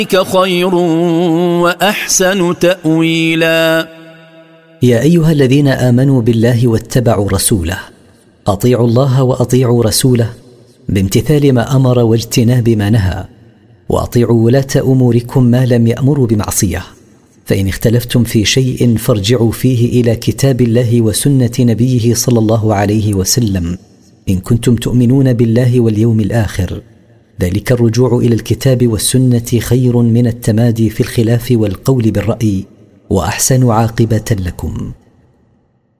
خير وأحسن تأويلا. يا أيها الذين آمنوا بالله واتبعوا رسوله، أطيعوا الله وأطيعوا رسوله بامتثال ما أمر واجتناب ما نهى، وأطيعوا ولاة أموركم ما لم يأمروا بمعصية. فإن اختلفتم في شيء فارجعوا فيه إلى كتاب الله وسنة نبيه صلى الله عليه وسلم إن كنتم تؤمنون بالله واليوم الآخر. ذلك الرجوع إلى الكتاب والسنة خير من التمادي في الخلاف والقول بالرأي، وأحسن عاقبة لكم.